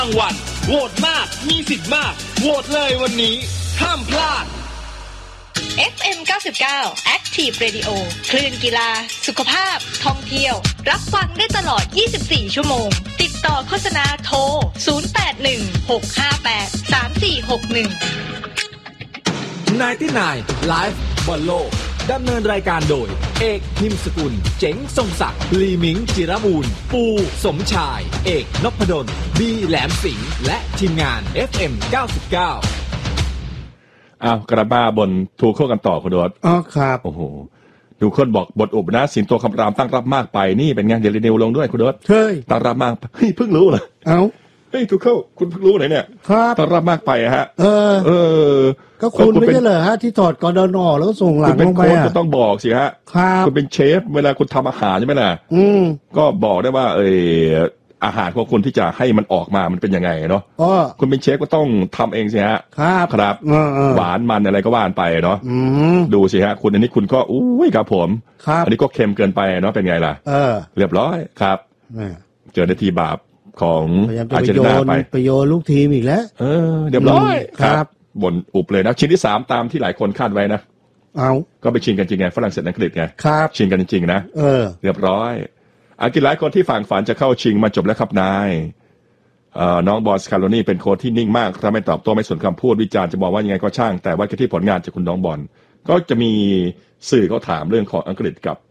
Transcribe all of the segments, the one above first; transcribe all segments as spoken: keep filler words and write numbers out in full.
รางวัลโหวตมากมีสิทธิ์มากโหวตเลยวันนี้ห้ามพลาดเอฟ เอ็ม เก้าสิบเก้า Active Radio คลื่นกีฬาสุขภาพท่องเที่ยวรับฟังได้ตลอดยี่สิบสี่ชั่วโมงติดต่อโฆษณาโทรศูนย์ แปด หนึ่ง หก ห้า แปด สาม สี่ หก หนึ่งไนน์ตี้ไนน์ Live บอลโลกดำเนินรายการโดยเอกนิมสกุลเจ๋งทรงศักดิ์ลีมิงจิรบูรณ์ปูสมชายเอกนพดลบีแหลมสิงห์และทีมงาน เอฟ เอ็ม เก้าสิบเก้าอ้าวกระบ้าบนทูเข้ากันต่อคุณโดดอ๋อครับโอ้โหดูคนบอกบทอุบนะสินตัวคำรามตั้งรับมากไปนี่เป็นไงเดี๋ยวรีนิวลงด้วยคุณโดดเฮ้ยตั้งรับมากเฮ้ยเพิ่งรู้เหรอเอ้าเฮ้ยทูเข้าคุณเพิ่งรู้ไหนเนี่ยครับตั้งรับมากไปฮะเออเออก็คุณไม่ใช่เหรอฮะที่ถอดกอดนอแล้วส่งหลังลงไปอ่ะก็ต้องบอกสิฮะครับคุณเป็นเชฟเวลาคุณทำอาหารใช่ไหมล่ะอืมก็บอกได้ว่าเอออาหารของคุณที่จะให้มันออกมามันเป็นยังไงเนาะอ๋อคุณเป็นเชฟก็ต้องทำเองสิฮะครับครับหวานมันอะไรก็ว่านไปเนาะดูสิฮะคุณอันนี้คุณก็อุ้ยครับผมอันนี้ก็เค็มเกินไปเนาะเป็นไงล่ะเออเรียบร้อยครับเจอในทีบาปของอาร์เจนตินาไปไปโยนลูกทีมอีกแล้วเออเรียบร้อยครับบ่นอุบเลยนะชิ้นที่สามตามที่หลายคนคาดไว้นะเอาก็ไปชิงกันจริงไงฝรั่งเศสอังกฤษไงครับชิงกันจริงๆนะเออเรียบร้อยอังกฤษหลายคนที่ฝ่างฝันจะเข้าชิงมาจบแล้วครับนายน้องบอลสคาโลนี่เป็นโค้ชที่นิ่งมากถ้าไม่ตอบโต้ไม่สนคำพูดวิจารณ์จะบอกว่ายังไงก็ช่างแต่ว่าที่ผลงานจากคุณน้องบอลก็จะมีสื่อเขาถามเรื่องของอังกฤษกับ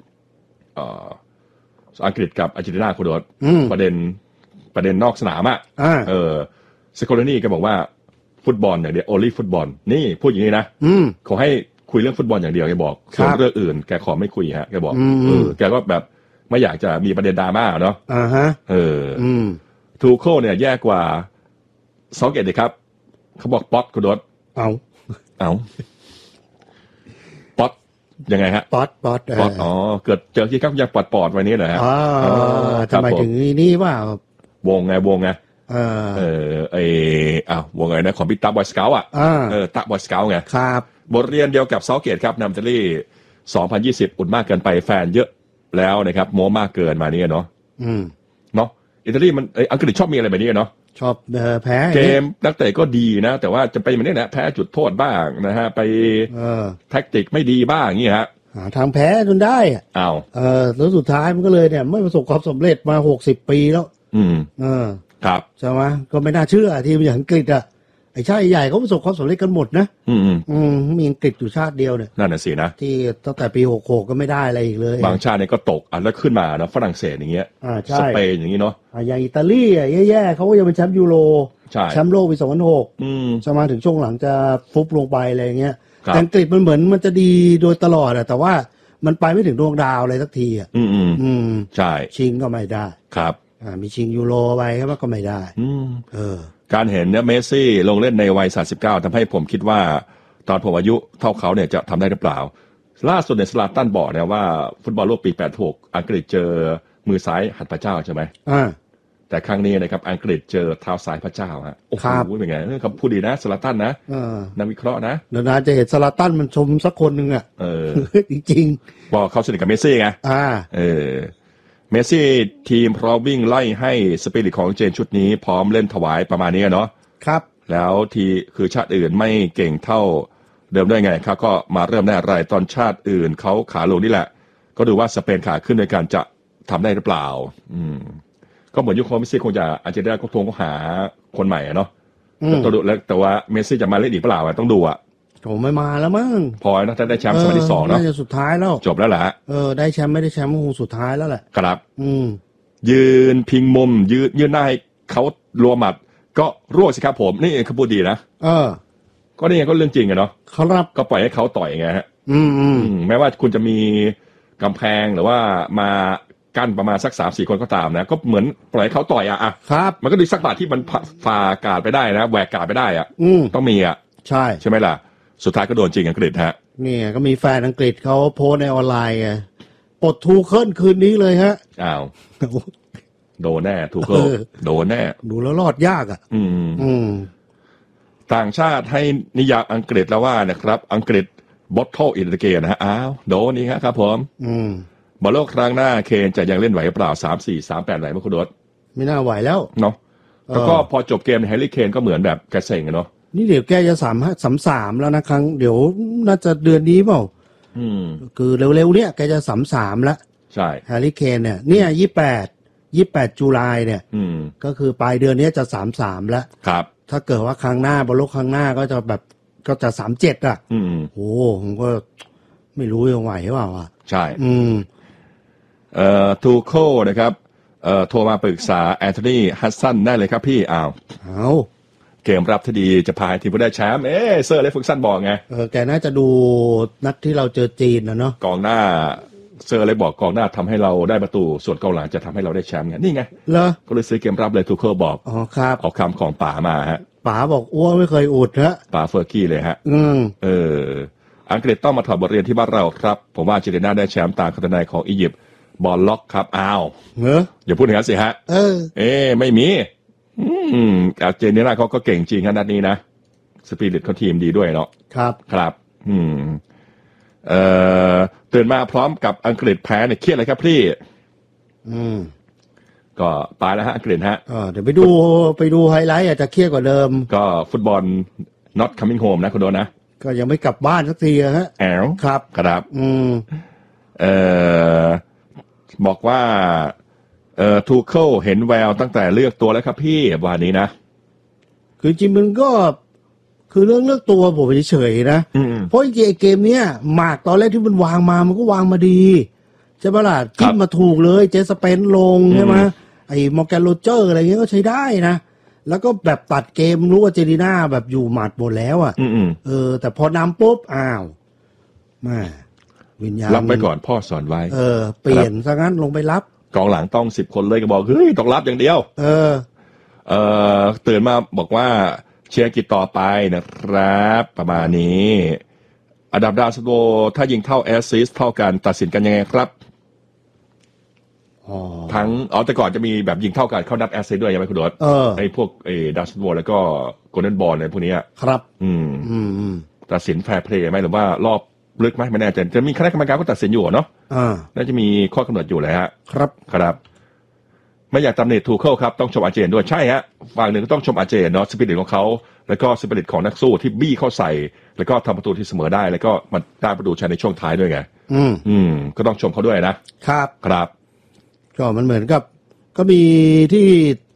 อังกฤษกับอาร์เจนตินาคุณโดดประเด็นประเด็นนอกสนามอ่ะเออสคาโลนี่ก็บอกว่าฟุตบอลอย่างเดียว only ฟุตบอลนี่พูดอย่างนี้นะขอให้คุยเรื่องฟุตบอลอย่างเดียวแกบอกส่วนเรื่องอื่นแกขอไม่คุยฮะแกบอกเออแกก็แบบไม่อยากจะมีประเด็นดราม่าเนาะอ่าฮะเออทูโคเนี่ยแย่กว่าซอเกตเลยครับเขาบอกป๊อตคุณโดดเอาเอาป๊อตยังไงฮะป๊อตป๊อตป๊อตอ๋อเกิดเจอที่ครับอยากปอดปอดไว้นี้เหรอฮะอ๋อทำไมถึงนี่ว่าวงไงวงไงเออเออไออ้าววงไงนะของพี่ตาบอยสเกลอ่ะเออตาบอยสเกลไงครับบทเรียนเดียวกับซอเกตครับนำอิตาลีสองพันยี่สิบอุ่นมากเกินไปแฟนเยอะแล้วนะครับโม้มากเกินมานี่เนาะอืมเนาะอิตาลีมันอังกฤษชอบมีอะไรแบบนี้เนาะชอบแพ้เกมนักเตะก็ดีนะแต่ว่าจะไปแบบนี้นะแพ้จุดโทษบ้างนะฮะไปแท็กติกไม่ดีบ้างอย่างนี้ฮะหาทางแพ้จนได้อ้าวเออแล้วสุดท้ายมันก็เลยเนี่ยไม่ประสบความสำเร็จมาหกสิบปีแล้วอืมเออครับใช่ไหมก็ไม่น่าเชื่อทีมอย่างอังกฤษอ่ะไอ้ชาติใหญ่เขาประสบความสำเร็จกันหมดนะอืมอืมมีอังกฤษอยู่ชาติเดียวเนี่ยนั่นน่ะสินะที่ตั้งแต่ปีหกหกก็ไม่ได้อะไรอีกเลยบางชาติเนี่ยก็ตกอ่ะแล้วขึ้นมานะฝรั่งเศสอย่างเงี้ยอ่าใช่สเปนอย่างงี้เนาะอ่าอย่างอิตาลีอ่ะแย่ๆเขาก็ยังเป็นแชมป์ยูโรแชมป์โลกปีสองพันหกอืมจะมาถึงช่วงหลังจะฟุบลงไปอะไรเงี้ยแต่อังกฤษมันเหมือนมันจะดีโดยตลอดอ่ะแต่ว่ามันไปไม่ถึงดวงดาวอะไรสักทีอ่ะอืมอืมอืมใช่ชิงก็ไม่ได้ครับอ่ามีชิงยูโรไปก็ไม่ได้อืมเออการเห็นเนี่ยเมสซี่ลงเล่นในวัยสามสิบเก้าทำให้ผมคิดว่าตอนผมอายุเท่าเขาเนี่ยจะทำได้หรือเปล่าล่าสุดเนี่ยซลาตันบอกเนี่ยว่าฟุตบอลโลกปีแปดสิบหกอังกฤษเจอมือซ้ายหัดพระเจ้าใช่ไหมอ่าแต่ครั้งนี้นะครับอังกฤษเจอเท้าซ้ายพระเจ้าฮะโอ้โหเป็นไงคำพูดดีนะซลาตันนะนักวิเคราะห์นะเดี๋ยวนาจะเห็นซลาตันมันชมสักคนหนึ่งอ่ะเออจริงๆบอกเขาสนิทกับเมสซี่ไงอ่าเออเมสซี่ทีมพร้อมวิ่งไล่ให้สปิริตของเจนชุดนี้พร้อมเล่นถวายประมาณนี้เนาะครับแล้วทีคือชาติอื่นไม่เก่งเท่าเดิมได้ไงครับก็มาเริ่มได้อะไรตอนชาติอื่นเขาขาลงนี่แหละก็ดูว่าสเปนขาขึ้นในการจะทำได้หรือเปล่าอืมก็เหมือนยุคของเมสซี่คงจะอาจจะได้ก็ทวงก็หาคนใหม่เนาะต้องดูแล้วแต่ว่าเมสซี่จะมาเล่นอีกเปล่าต้องดูอ่ะโถไม่มาแล้วมั้งพอนะถ้าได้แชมป์สมัยที่สองเนาะน่าจะสุดท้ายแล้วจบแล้วแหละเออได้แชมป์ไม่ได้แชมป์คงสุดท้ายแล้วแหละครับอืมยืนพิงมุมยืนยืนหน้าให้เขารัวหมัดก็รั่วสิครับผมนี่เขาพูดดีนะเออก็นี่ก็เรื่องจริงอะเนาะเขารับก็ปล่อยให้เขาต่อยไงฮะอืมอืมแม้ว่าคุณจะมีกำแพงหรือว่ามากั้นประมาณสักสามสี่คนก็ตามนะก็เหมือนปล่อยให้เขาต่อยอะอ่ะครับมันก็ดีสักบาทที่มันฝ่ากาดไปได้นะแหวกกาดไปได้อ่ะต้องมีอ่ะใช่ใช่ไหมล่ะสุดท้ายก็โดนจริงอังกฤษฮะนี่ก็มีแฟนอังกฤษเขาโพสในออนไลน์ไงปลดทูเคิลคืนนี้เลยฮะอ้าวโดนแน่ทูเคิลโดนแน่ดูแล้วรอดยากอ่ะอืมอืมต่างชาติให้นิยามอังกฤษแล้วว่านะครับอังกฤษ bottle in the game นะฮะอ้าวโดนนี่ครับผมอืมบอลโลกครั้งหน้าเคนจะยังเล่นไหวเปล่าสามสี่สามแปดไหวมั้ยคุณโดดไม่น่าไหวแล้วเนาะแล้วก็พอจบเกมแฮร์รี่เคนก็เหมือนแบบแกเซ็งอะเนาะนี่เดี๋ยวแกจะสามสามสามแล้วนะครั้งเดี๋ยวน่าจะเดือนนี้เปล่าอืมคือเร็วๆเนี่ยแกจะสามสามแล้วใช่แฮร์รี่เคนเนี่ยเนี่ยยี่แปดยี่แปดตุลาเนี่ยอืมก็คือปลายเดือนนี้จะสามสามแล้วครับถ้าเกิดว่าครั้งหน้าบอลโลกครั้งหน้าก็จะแบบก็จะสามเจ็ดอ่ะอืมโอ้ผมก็ไม่รู้ยังไหวหรือเปล่าอ่ะใช่อืมเอ่อทูโคนะครับเอ่อโทรมาปรึกษาแอนโทนีฮัดสันได้เลยครับพี่อ้าวเอาเกมรับที่ดีจะพาทีมผู้ได้แชมป์เอ๊เซอร์เลฟฟุกซันบอกไงเออแกน่าจะดูนัดที่เราเจอจีนนะเนาะกองหน้าเซอร์เลยบอกกองหน้าทำให้เราได้ประตูส่วนกองหลังจะทำให้เราได้แชมป์ไงนี่ไงเหรอก็เลยซื้อเกมรับเลยทูโคบอกอ๋อครับเอาคำของป๋ามาฮะป๋าบอกอ้วไม่เคยอุดฮะป๋าเฟอร์กี้เลยฮะอืมเอออังกฤษต้องมาถอดบทเรียนที่บ้านเราครับผมว่าอาร์เจนตินาได้แชมป์ตามคำทำนายของอียิปต์บอลล็อกครับอ้าวเหรออย่าพูดอย่างนั้นสิฮะเออเอ๊ไม่มีอืมอาร์เจนตินาเขาก็เก่งจริงขนาดนี้นะสปิริตเขาทีมดีด้วยเนาะครับครับอืมเอ่อตื่นมาพร้อมกับอังกฤษแพ้เนี่ยเครียดเลยครับพี่อืมก็ตายแล้วฮะอังกฤษฮะอ่าเดี๋ยวไปดูไปดูไฮไลท์อาจจะเครียดกว่าเดิมก็ฟุตบอล not coming home นะคุณโดนนะก็ยังไม่กลับบ้านสักทีฮะแอลครับครับอืมเอ่อบอกว่าเอ่อทูเคิลเห็นแววตั้งแต่เลือกตัวแล้วครับพี่วันนี้นะคือจริงมันก็คือเรื่องเลือกตัวผมเฉยๆนะเพราะจริงๆเกมเนี้ยหมากตอนแรกที่มันวางมามันก็วางมาดีใช่ปะล่ะจิ้มมาถูกเลยเจสเปนลงใช่ไหมไอ้มอร์แกนโรเจอร์อะไรเงี้ยก็ใช้ได้นะแล้วก็แบบตัดเกมรู้ว่าเจนีน่าแบบอยู่หมัดหมดแล้วอ่ะเออแต่พอนำปุ๊บอ้าวมาวิญญาณรับไปก่อนพ่อสอนไว้เออเปลี่ยนซะงั้นลงไปรับกองหลังต้องสิบคนเลยก็บอกเฮ้ยต้องรับอย่างเดียวเออเออตื่นมาบอกว่าเชียร์กิจต่อไปนะครับประมาณนี้อันดับดาวซันโวถ้ายิงเท่าแอสซิสเท่ากันตัดสินกันยังไงครับทั้งอ๋อแต่ก่อนจะมีแบบยิงเท่ากันเข้านับแอสซิสด้วยยังไหมคุณโดดไอ้พวกไอ้ดาวซันโวแล้วก็โกลเด้นบอลอะไรพวกนี้ครับอืมอืมตัดสินแฟร์เพลย์ไหมหรือว่ารอบลึกไหมไม่แน่ใจจะมีคณะกรรมการก็ตัดสินอยู่เนาะอ่าน่าจะมีข้อกำหนดอยู่เลยฮะครับครับไม่อยากตำหนิทูเคิลครับต้องชมอาร์เจนด้วยใช่ฮะฝั่งหนึ่งก็ต้องชมอาร์เจนเนาะสปิริตของเขาแล้วก็สปิริตของนักสู้ที่บี้เข้าใส่แล้วก็ทำประตูที่เสมอได้แล้วก็มันได้ประตูชัยในช่วงท้ายด้วยไงอืมอืมก็ต้องชมเขาด้วยนะครับครับก็มันเหมือนกับก็มีที่